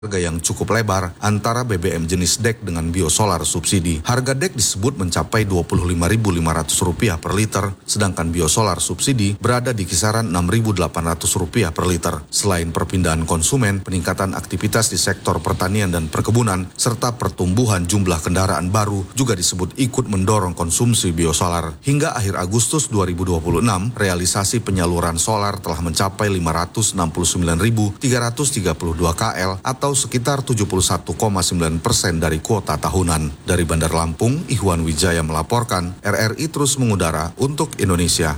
harga yang cukup lebar antara BBM jenis DEK dengan biosolar subsidi. Harga DEK disebut mencapai Rp25.500 per liter, sedangkan biosolar subsidi berada di kisaran Rp6.800 per liter. Selain perpindahan konsumen, peningkatan aktivitas di sektor pertanian dan perkebunan, serta pertumbuhan jumlah kendaraan baru juga disebut ikut mendorong konsumsi biosolar. Hingga akhir Agustus 2026, realisasi penyaluran solar telah mencapai 569.332 KL atau sekitar 71,9% dari kuota tahunan. Dari Bandar Lampung, Ihwan Wijaya melaporkan, RRI terus mengudara untuk Indonesia.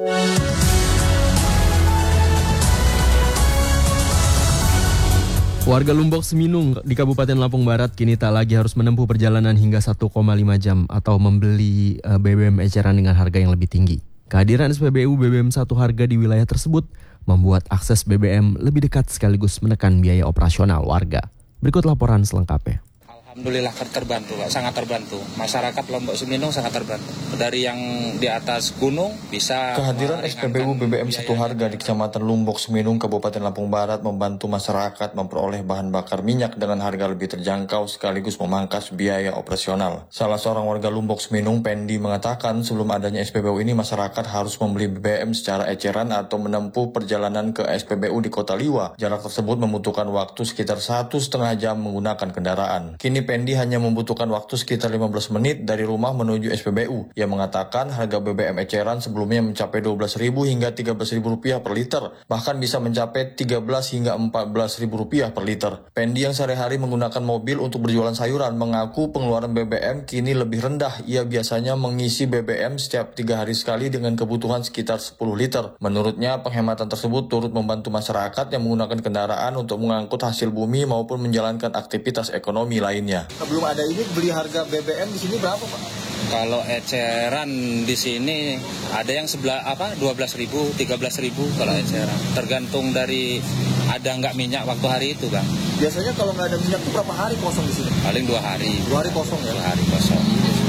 Warga Lumbok Seminung di Kabupaten Lampung Barat kini tak lagi harus menempuh perjalanan hingga 1,5 jam atau membeli BBM eceran dengan harga yang lebih tinggi. Kehadiran SPBU BBM satu harga di wilayah tersebut membuat akses BBM lebih dekat sekaligus menekan biaya operasional warga. Berikut laporan selengkapnya. Alhamdulillah terbantu, Pak. Sangat terbantu. Masyarakat Lombok Seminung sangat terbantu. Dari yang di atas gunung bisa... Kehadiran SPBU BBM satu harga di Kecamatan Lumbok Seminung, Kabupaten Lampung Barat membantu masyarakat memperoleh bahan bakar minyak dengan harga lebih terjangkau sekaligus memangkas biaya operasional. Salah seorang warga Lumbok Seminung, Pendi, mengatakan sebelum adanya SPBU ini masyarakat harus membeli BBM secara eceran atau menempuh perjalanan ke SPBU di Kota Liwa. Jarak tersebut membutuhkan waktu sekitar 1,5 jam menggunakan kendaraan. Kini Pendi hanya membutuhkan waktu sekitar 15 menit dari rumah menuju SPBU. Ia mengatakan harga BBM eceran sebelumnya mencapai Rp12.000 hingga Rp13.000 per liter, bahkan bisa mencapai Rp13 hingga Rp14.000 per liter. Pendi yang sehari-hari menggunakan mobil untuk berjualan sayuran mengaku pengeluaran BBM kini lebih rendah. Ia biasanya mengisi BBM setiap 3 hari sekali dengan kebutuhan sekitar 10 liter. Menurutnya, penghematan tersebut turut membantu masyarakat yang menggunakan kendaraan untuk mengangkut hasil bumi maupun menjalankan aktivitas ekonomi lainnya. Sebelum ada ini beli harga BBM di sini berapa, Pak? Kalau eceran di sini ada yang 12.000, 13.000 kalau eceran. Tergantung dari ada nggak minyak waktu hari itu, Bang. Biasanya kalau nggak ada minyak itu berapa hari kosong di sini? Paling 2 hari. 2 hari kosong ya? 2 hari kosong.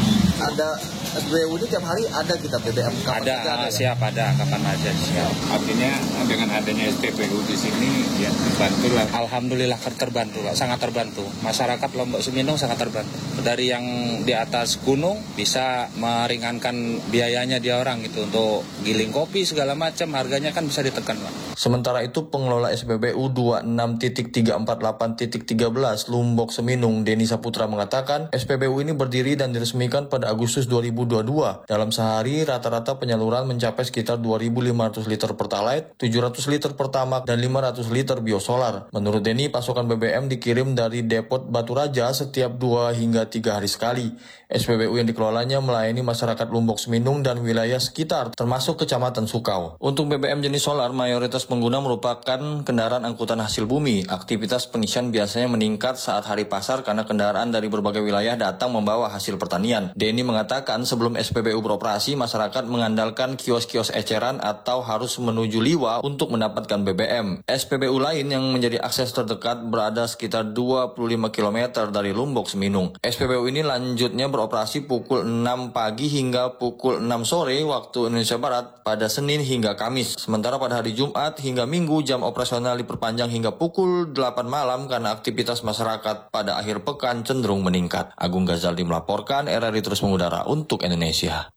Ada SPBU ini tiap hari ada kita BBM? Ada, siap ada, kapan aja siap. Artinya dengan adanya SPBU di sini ya terbantu lah. Alhamdulillah terbantu, Pak. Sangat terbantu. Masyarakat Lombok Seminung sangat terbantu. Dari yang di atas gunung bisa meringankan biayanya dia orang gitu untuk giling kopi segala macam, harganya kan bisa ditekan, Pak. Sementara itu pengelola SPBU 26.348.13 Lumbok Seminung, Denny Saputra mengatakan SPBU ini berdiri dan diresmikan pada Agustus 2022. Dalam sehari rata-rata penyaluran mencapai sekitar 2.500 liter Pertalite, 700 liter Pertamax, dan 500 liter biosolar. Menurut Denny, pasokan BBM dikirim dari Depot Batu Raja setiap 2 hingga 3 hari sekali. SPBU yang dikelolanya melayani masyarakat Lumbok Seminung dan wilayah sekitar, termasuk Kecamatan Sukau. Untuk BBM jenis solar, mayoritas pengguna merupakan kendaraan angkutan hasil bumi. Aktivitas pengisian biasanya meningkat saat hari pasar karena kendaraan dari berbagai wilayah datang membawa hasil pertanian. Denny mengatakan sebelum SPBU beroperasi, masyarakat mengandalkan kios-kios eceran atau harus menuju Liwa untuk mendapatkan BBM. SPBU lain yang menjadi akses terdekat berada sekitar 25 km dari Lumbok Seminung. SPBU ini lanjutnya beroperasi pukul 6 pagi hingga pukul 6 sore waktu Indonesia Barat pada Senin hingga Kamis. Sementara pada hari Jumat hingga Minggu jam operasional diperpanjang hingga pukul 8 malam karena aktivitas masyarakat pada akhir pekan cenderung meningkat. Agung Ghazaldi melaporkan, RRI terus mengudara untuk Indonesia.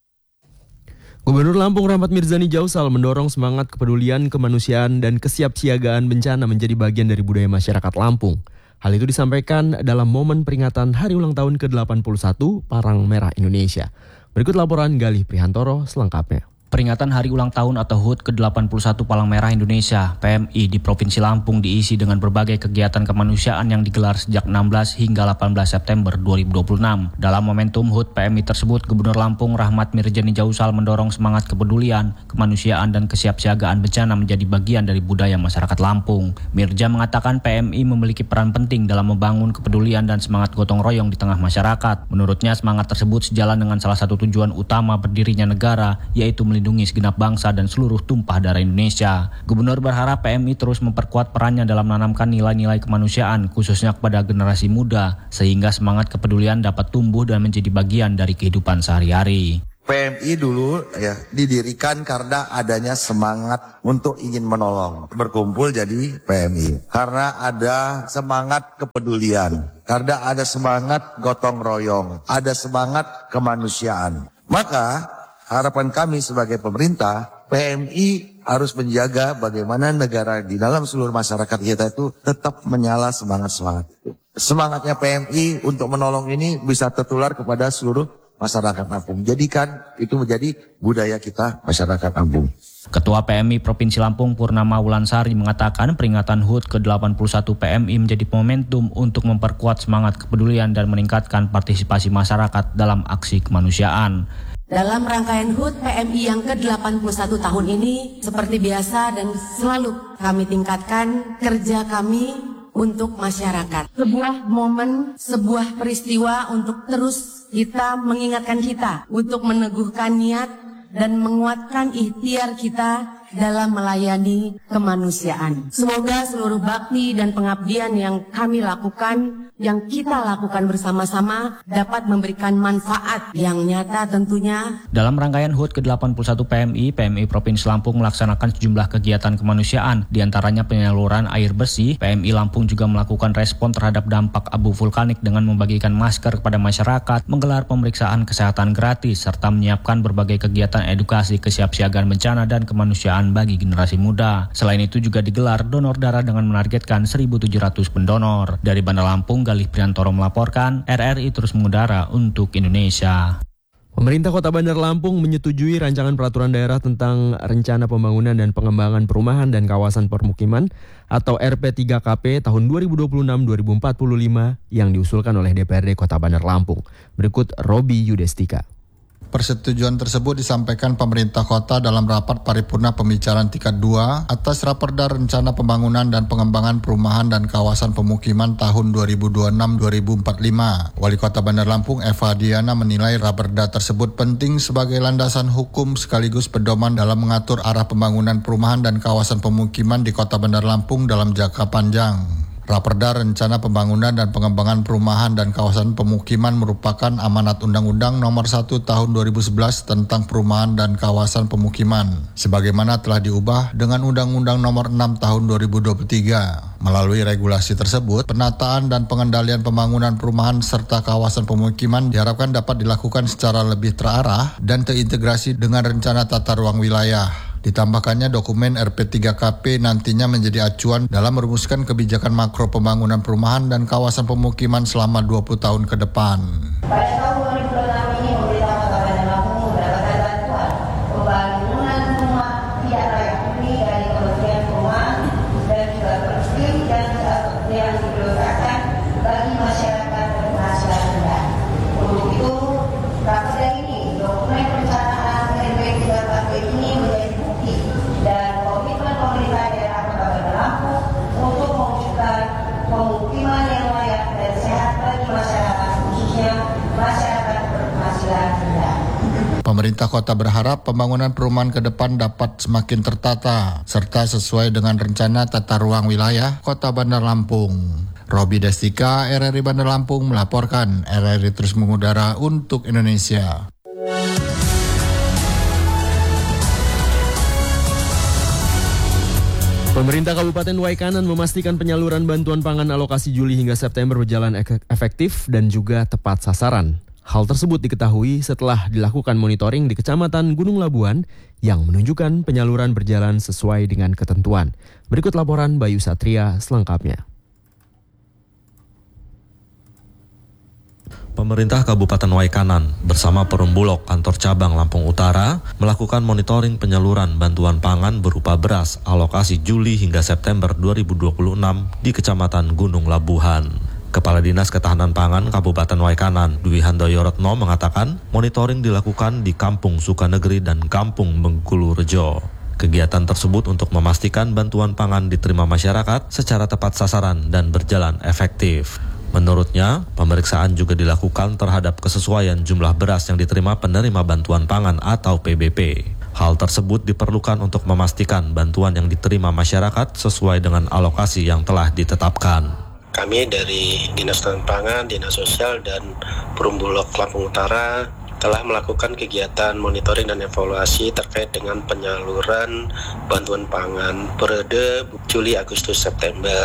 Gubernur Lampung Rahmat Mirzani Jausal mendorong semangat kepedulian kemanusiaan dan kesiapsiagaan bencana menjadi bagian dari budaya masyarakat Lampung. Hal itu disampaikan dalam momen peringatan Hari Ulang Tahun ke-81 Palang Merah Indonesia. Berikut laporan Galih Prihantoro selengkapnya. Peringatan Hari Ulang Tahun atau HUT ke-81 Palang Merah Indonesia (PMI) di Provinsi Lampung diisi dengan berbagai kegiatan kemanusiaan yang digelar sejak 16 hingga 18 September 2026. Dalam momentum HUT PMI tersebut, Gubernur Lampung Rahmat Mirzani Jausal mendorong semangat kepedulian, kemanusiaan dan kesiapsiagaan bencana menjadi bagian dari budaya masyarakat Lampung. Mirja mengatakan PMI memiliki peran penting dalam membangun kepedulian dan semangat gotong royong di tengah masyarakat. Menurutnya, semangat tersebut sejalan dengan salah satu tujuan utama berdirinya negara, yaitu melindungi segenap bangsa dan seluruh tumpah darah Indonesia. Gubernur berharap PMI terus memperkuat perannya dalam menanamkan nilai-nilai kemanusiaan, khususnya kepada generasi muda, sehingga semangat kepedulian dapat tumbuh dan menjadi bagian dari kehidupan sehari-hari. PMI dulu ya didirikan karena adanya semangat untuk ingin menolong. Berkumpul jadi PMI. Karena ada semangat kepedulian. Karena ada semangat gotong royong. Ada semangat kemanusiaan. Maka harapan kami sebagai pemerintah, PMI harus menjaga bagaimana negara di dalam seluruh masyarakat kita itu tetap menyala semangat-semangat itu. Semangatnya PMI untuk menolong ini bisa tertular kepada seluruh masyarakat Lampung. Jadikan itu menjadi budaya kita masyarakat Lampung. Ketua PMI Provinsi Lampung Purnama Wulansari mengatakan peringatan HUT ke-81 PMI menjadi momentum untuk memperkuat semangat kepedulian dan meningkatkan partisipasi masyarakat dalam aksi kemanusiaan. Dalam rangkaian HUT PMI yang ke-81 tahun ini, seperti biasa dan selalu kami tingkatkan kerja kami untuk masyarakat. Sebuah momen, sebuah peristiwa untuk terus kita mengingatkan kita, untuk meneguhkan niat dan menguatkan ikhtiar kita dalam melayani kemanusiaan. Semoga seluruh bakti dan pengabdian yang kami lakukan, yang kita lakukan bersama-sama dapat memberikan manfaat yang nyata tentunya. Dalam rangkaian HUT ke-81 PMI Provinsi Lampung melaksanakan sejumlah kegiatan kemanusiaan, diantaranya penyaluran air bersih. PMI Lampung juga melakukan respon terhadap dampak abu vulkanik dengan membagikan masker kepada masyarakat, menggelar pemeriksaan kesehatan gratis, serta menyiapkan berbagai kegiatan edukasi kesiapsiagaan bencana dan kemanusiaan bagi generasi muda. Selain itu juga digelar donor darah dengan menargetkan 1.700 pendonor. Dari Bandar Lampung, Galih Priantoro melaporkan, RRI terus mengudara untuk Indonesia. Pemerintah Kota Bandar Lampung menyetujui rancangan peraturan daerah tentang rencana pembangunan dan pengembangan perumahan dan kawasan permukiman atau RP3KP tahun 2026-2045 yang diusulkan oleh DPRD Kota Bandar Lampung. Berikut Robi Yudestika. Persetujuan tersebut disampaikan pemerintah kota dalam rapat paripurna pembicaraan tingkat 2 atas Raperda Rencana Pembangunan dan Pengembangan Perumahan dan Kawasan Pemukiman tahun 2026-2045. Wali Kota Bandar Lampung Eva Diana menilai Raperda tersebut penting sebagai landasan hukum sekaligus pedoman dalam mengatur arah pembangunan perumahan dan kawasan pemukiman di Kota Bandar Lampung dalam jangka panjang. Raperda Rencana Pembangunan dan Pengembangan Perumahan dan Kawasan Pemukiman merupakan amanat Undang-Undang Nomor 1 Tahun 2011 tentang Perumahan dan Kawasan Pemukiman, sebagaimana telah diubah dengan Undang-Undang Nomor 6 Tahun 2023. Melalui regulasi tersebut, penataan dan pengendalian pembangunan perumahan serta kawasan pemukiman diharapkan dapat dilakukan secara lebih terarah dan terintegrasi dengan rencana tata ruang wilayah. Ditambahkannya dokumen RP3KP nantinya menjadi acuan dalam merumuskan kebijakan makro pembangunan perumahan dan kawasan pemukiman selama 20 tahun ke depan. Pada tahun 2026 ini pemerintah Kota Bandar Lampung mendapatkan bantuan pembangunan rumah tidak layak huni dari Kementerian Perumahan dan juga Persib dan yang diprioritaskan bagi masyarakat berpenghasilan rendah. Untuk itu, Raperda ini dokumen perencanaan RP3KP ini menjadi dan komitmen pemerintah daerah Kota Bandar Lampung untuk mewujudkan pemukiman yang layak dan sehat bagi masyarakat, khususnya masyarakat berpenghasilan rendah. Pemerintah kota berharap pembangunan perumahan ke depan dapat semakin tertata serta sesuai dengan rencana tata ruang wilayah Kota Bandar Lampung. Robi Destika, RRI Bandar Lampung melaporkan. RRI terus mengudara untuk Indonesia. Pemerintah Kabupaten Waikanan memastikan penyaluran bantuan pangan alokasi Juli hingga September berjalan efektif dan juga tepat sasaran. Hal tersebut diketahui setelah dilakukan monitoring di Kecamatan Gunung Labuan yang menunjukkan penyaluran berjalan sesuai dengan ketentuan. Berikut laporan Bayu Satria selengkapnya. Pemerintah Kabupaten Waikanan bersama Perum Bulog Kantor Cabang Lampung Utara melakukan monitoring penyaluran bantuan pangan berupa beras alokasi Juli hingga September 2026 di Kecamatan Gunung Labuhan. Kepala Dinas Ketahanan Pangan Kabupaten Waikanan, Dwi Handoyo Retno mengatakan monitoring dilakukan di Kampung Sukanegeri dan Kampung Bengkulu Rejo. Kegiatan tersebut untuk memastikan bantuan pangan diterima masyarakat secara tepat sasaran dan berjalan efektif. Menurutnya, pemeriksaan juga dilakukan terhadap kesesuaian jumlah beras yang diterima penerima bantuan pangan atau PBP. Hal tersebut diperlukan untuk memastikan bantuan yang diterima masyarakat sesuai dengan alokasi yang telah ditetapkan. Kami dari Dinas Ketahanan Pangan, Dinas Sosial, dan Perum Bulog Lampung Utara telah melakukan kegiatan monitoring dan evaluasi terkait dengan penyaluran bantuan pangan periode Juli, Agustus, September.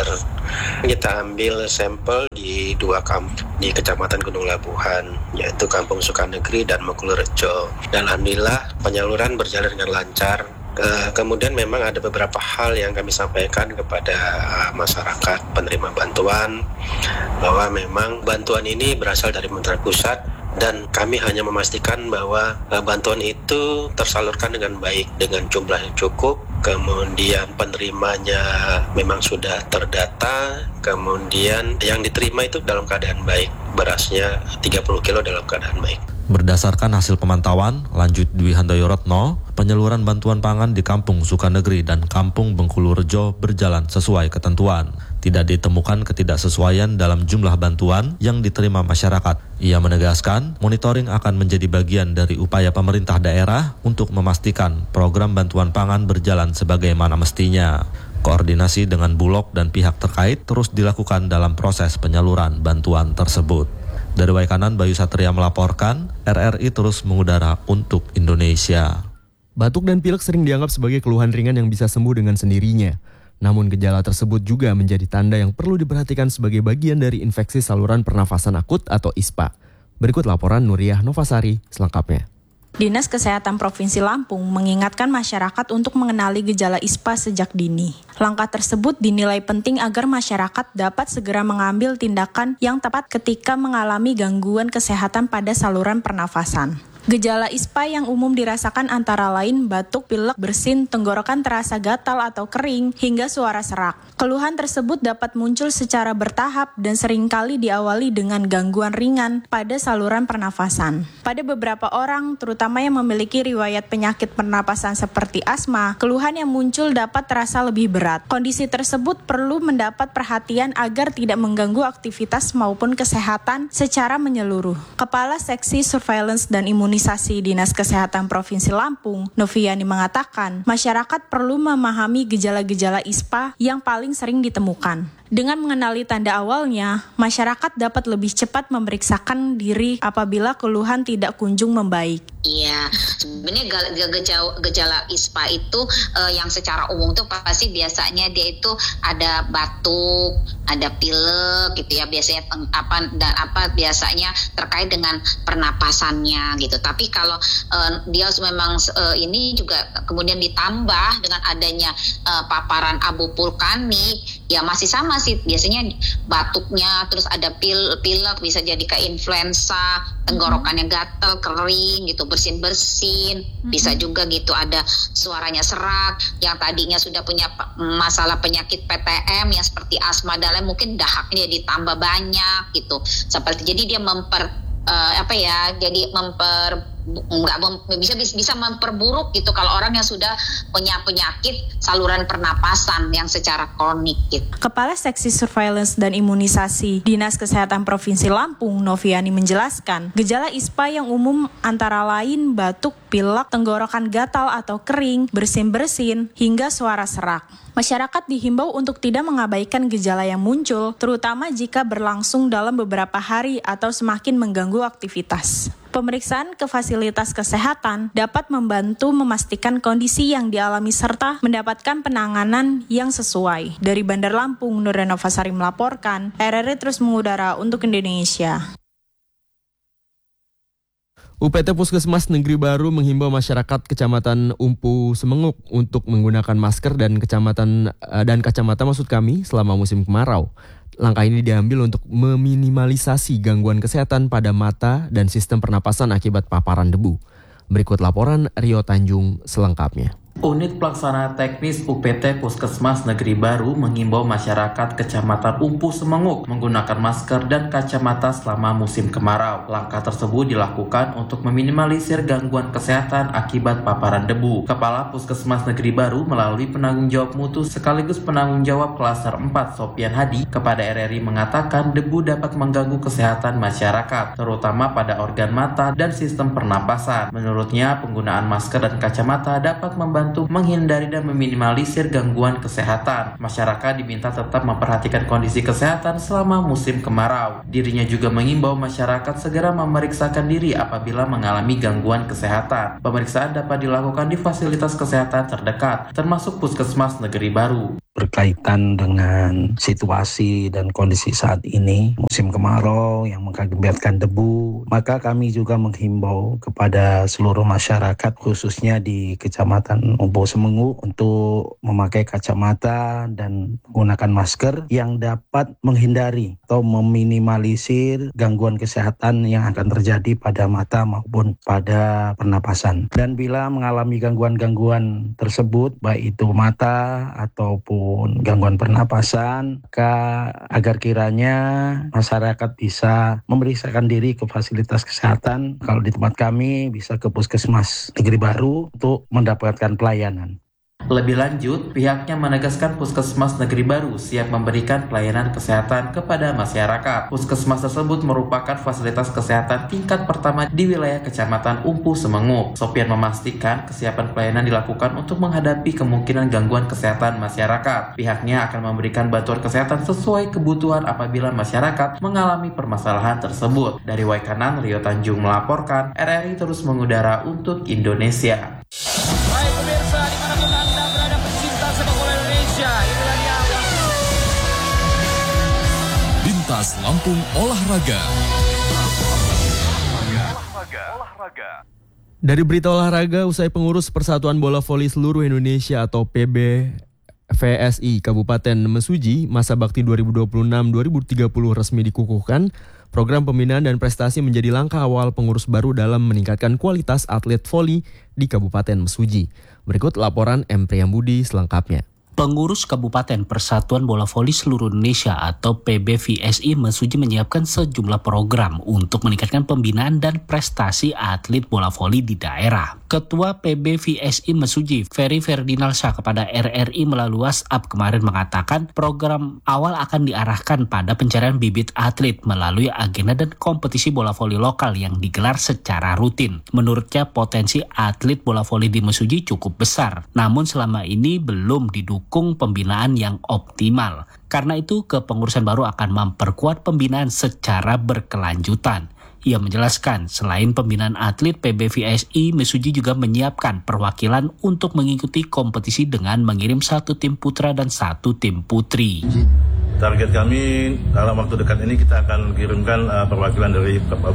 Kita ambil sampel di 2 kampung di Kecamatan Gunung Labuhan, yaitu Kampung Sukanegeri dan Mengkulorejo. Dan alhamdulillah penyaluran berjalan dengan lancar. Kemudian memang ada beberapa hal yang kami sampaikan kepada masyarakat penerima bantuan, bahwa memang bantuan ini berasal dari Kementerian Pusat dan kami hanya memastikan bahwa bantuan itu tersalurkan dengan baik, dengan jumlah yang cukup, kemudian penerimanya memang sudah terdata, kemudian yang diterima itu dalam keadaan baik, berasnya 30 kilo dalam keadaan baik. Berdasarkan hasil pemantauan, lanjut Dwi Handoyo-Retno, penyaluran bantuan pangan di Kampung Sukanegeri dan Kampung Bengkulurejo berjalan sesuai ketentuan. Tidak ditemukan ketidaksesuaian dalam jumlah bantuan yang diterima masyarakat. Ia menegaskan, monitoring akan menjadi bagian dari upaya pemerintah daerah untuk memastikan program bantuan pangan berjalan sebagaimana mestinya. Koordinasi dengan Bulog dan pihak terkait terus dilakukan dalam proses penyaluran bantuan tersebut. Dari Waikanan, Bayu Satria melaporkan, RRI terus mengudara untuk Indonesia. Batuk dan pilek sering dianggap sebagai keluhan ringan yang bisa sembuh dengan sendirinya. Namun gejala tersebut juga menjadi tanda yang perlu diperhatikan sebagai bagian dari infeksi saluran pernafasan akut atau ISPA. Berikut laporan Nuriyah Novasari selengkapnya. Dinas Kesehatan Provinsi Lampung mengingatkan masyarakat untuk mengenali gejala ISPA sejak dini. Langkah tersebut dinilai penting agar masyarakat dapat segera mengambil tindakan yang tepat ketika mengalami gangguan kesehatan pada saluran pernafasan. Gejala ISPA yang umum dirasakan antara lain batuk, pilek, bersin, tenggorokan terasa gatal atau kering, hingga suara serak. Keluhan tersebut dapat muncul secara bertahap dan seringkali diawali dengan gangguan ringan pada saluran pernafasan. Pada beberapa orang, terutama yang memiliki riwayat penyakit pernapasan seperti asma, keluhan yang muncul dapat terasa lebih berat. Kondisi tersebut perlu mendapat perhatian agar tidak mengganggu aktivitas maupun kesehatan secara menyeluruh. Kepala Seksi Surveillance dan Imunisasi Dinas Kesehatan Provinsi Lampung, Noviani mengatakan, masyarakat perlu memahami gejala-gejala ISPA yang paling sering ditemukan. Dengan mengenali tanda awalnya, masyarakat dapat lebih cepat memeriksakan diri apabila keluhan tidak kunjung membaik. Iya, sebenarnya gejala ISPA itu yang secara umum tuh pasti biasanya dia itu ada batuk, ada pilek gitu ya, biasanya biasanya terkait dengan pernapasannya gitu. Tapi kalau dia memang ini juga kemudian ditambah dengan adanya paparan abu vulkanik, ya masih sama sih, biasanya batuknya, terus ada pilek, bisa jadi kayak influenza, tenggorokannya gatal, kering gitu, bersin-bersin, bisa juga gitu ada suaranya serak, yang tadinya sudah punya masalah penyakit PTM yang seperti asma dan lain, mungkin dahaknya ditambah banyak gitu, seperti jadi dia bisa memperburuk gitu kalau orang yang sudah punya penyakit saluran pernapasan yang secara kronik gitu. Kepala Seksi Surveillance dan Imunisasi Dinas Kesehatan Provinsi Lampung, Noviani menjelaskan, gejala ISPA yang umum antara lain batuk, pilek, tenggorokan gatal atau kering, bersin-bersin, hingga suara serak. Masyarakat dihimbau untuk tidak mengabaikan gejala yang muncul, terutama jika berlangsung dalam beberapa hari atau semakin mengganggu aktivitas. Pemeriksaan ke fasilitas kesehatan dapat membantu memastikan kondisi yang dialami serta mendapatkan penanganan yang sesuai. Dari Bandar Lampung, Nuriyah Novasari melaporkan, RRI terus mengudara untuk Indonesia. UPT Puskesmas Negeri Baru menghimbau masyarakat Kecamatan Umpu Semenguk untuk menggunakan masker dan kacamata selama musim kemarau. Langkah ini diambil untuk meminimalisasi gangguan kesehatan pada mata dan sistem pernapasan akibat paparan debu. Berikut laporan Rio Tanjung selengkapnya. Unit Pelaksana Teknis UPT Puskesmas Negeri Baru menghimbau masyarakat Kecamatan Umpu Semenguk menggunakan masker dan kacamata selama musim kemarau. Langkah tersebut dilakukan untuk meminimalisir gangguan kesehatan akibat paparan debu. Kepala Puskesmas Negeri Baru melalui penanggung jawab mutu sekaligus penanggung jawab klaster 4 Sopian Hadi kepada RRI mengatakan debu dapat mengganggu kesehatan masyarakat, terutama pada organ mata dan sistem pernapasan. Menurutnya, penggunaan masker dan kacamata dapat membantu membantu menghindari dan meminimalisir gangguan kesehatan. Masyarakat diminta tetap memperhatikan kondisi kesehatan selama musim kemarau. Dirinya juga mengimbau masyarakat segera memeriksakan diri apabila mengalami gangguan kesehatan. Pemeriksaan dapat dilakukan di fasilitas kesehatan terdekat, termasuk Puskesmas Negeri Baru. Berkaitan dengan situasi dan kondisi saat ini, musim kemarau yang mengakibatkan debu, maka kami juga menghimbau kepada seluruh masyarakat, khususnya di Kecamatan Umpu Semengu, untuk memakai kacamata dan menggunakan masker yang dapat menghindari atau meminimalisir gangguan kesehatan yang akan terjadi pada mata maupun pada pernapasan. Dan bila mengalami gangguan-gangguan tersebut, baik itu mata ataupun gangguan pernapasan, maka agar kiranya masyarakat bisa memeriksakan diri ke fasilitas kesehatan. Kalau di tempat kami bisa ke Puskesmas Negeri Baru untuk mendapatkan pelayanan. Lebih lanjut, pihaknya menegaskan Puskesmas Negeri Baru siap memberikan pelayanan kesehatan kepada masyarakat. Puskesmas tersebut merupakan fasilitas kesehatan tingkat pertama di wilayah Kecamatan Umpu Semengu. Sopian memastikan kesiapan pelayanan dilakukan untuk menghadapi kemungkinan gangguan kesehatan masyarakat. Pihaknya akan memberikan bantuan kesehatan sesuai kebutuhan apabila masyarakat mengalami permasalahan tersebut. Dari Waikanan, Rio Tanjung melaporkan, RRI terus mengudara untuk Indonesia. Baik pemirsa, dimanapun Anda berada pecinta sepak bola Indonesia, inilah dia Lintas Lampung Olahraga. Dari berita olahraga, usai pengurus Persatuan Bola Voli Seluruh Indonesia atau PBVSI Kabupaten Mesuji, masa bakti 2026-2030 resmi dikukuhkan, program pembinaan dan prestasi menjadi langkah awal pengurus baru dalam meningkatkan kualitas atlet voli di Kabupaten Mesuji. Berikut laporan M. Priyambudi selengkapnya. Pengurus Kabupaten Persatuan Bola Voli Seluruh Indonesia atau PBVSI Mesuji menyiapkan sejumlah program untuk meningkatkan pembinaan dan prestasi atlet bola voli di daerah. Ketua PBVSI Mesuji, Ferry Ferdinalsyah, kepada RRI melalui WhatsApp kemarin mengatakan program awal akan diarahkan pada pencarian bibit atlet melalui agenda dan kompetisi bola voli lokal yang digelar secara rutin. Menurutnya potensi atlet bola voli di Mesuji cukup besar, namun selama ini belum didukung pembinaan yang optimal. Karena itu, kepengurusan baru akan memperkuat pembinaan secara berkelanjutan. Ia menjelaskan, selain pembinaan atlet, PBVSI Mesuji juga menyiapkan perwakilan untuk mengikuti kompetisi dengan mengirim 1 tim putra dan 1 tim putri. Target kami dalam waktu dekat ini kita akan kirimkan perwakilan dari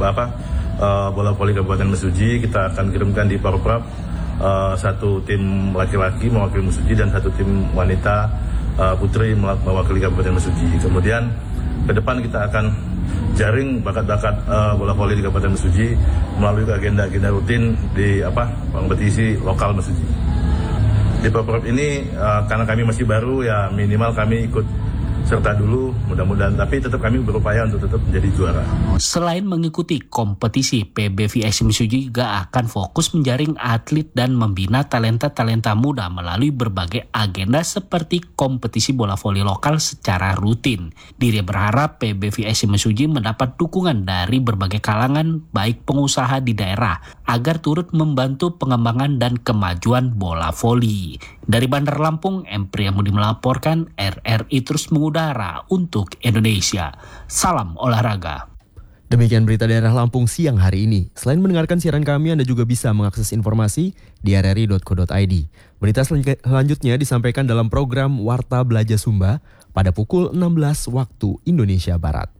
bola voli Kabupaten Mesuji. Kita akan kirimkan di Porprov 1 tim laki-laki mewakili Mesuji dan 1 tim wanita putri mewakili Kabupaten Mesuji. Kemudian ke depan kita akan jaring bakat-bakat bola voli di Kabupaten Mesuji melalui agenda-agenda rutin di kompetisi lokal Mesuji. Di Porprov ini karena kami masih baru, ya minimal kami ikut serta dulu, mudah-mudahan, tapi tetap kami berupaya untuk tetap menjadi juara. Selain mengikuti kompetisi, PBVSI Mesuji juga akan fokus menjaring atlet dan membina talenta-talenta muda melalui berbagai agenda seperti kompetisi bola voli lokal secara rutin. Diri berharap PBVSI Mesuji mendapat dukungan dari berbagai kalangan, baik pengusaha di daerah, agar turut membantu pengembangan dan kemajuan bola voli. Dari Bandar Lampung, M. Priyambudi melaporkan, RRI terus mengudara untuk Indonesia. Salam olahraga. Demikian berita daerah Lampung siang hari ini. Selain mendengarkan siaran kami, Anda juga bisa mengakses informasi di rri.co.id. Berita selanjutnya disampaikan dalam program Warta Belaja Sumba pada pukul 16 waktu Indonesia Barat.